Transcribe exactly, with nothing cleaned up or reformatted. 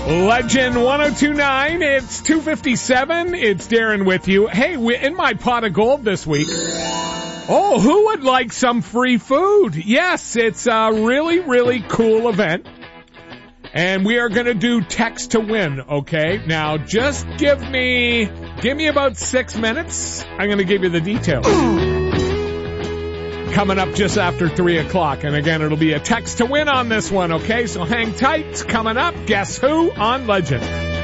Legend one oh two point nine, it's two fifty-seven, it's Darren with you. Hey, we in my pot of gold this week. Oh, who would like some free food? Yes, it's a really, really cool event. And we are going to do text to win, okay? Now, just give me, give me about six minutes. I'm going to give you the details. Coming up just after three o'clock. And again, it'll be a text to win on this one, okay? So hang tight. It's coming up. Guess who on Legend?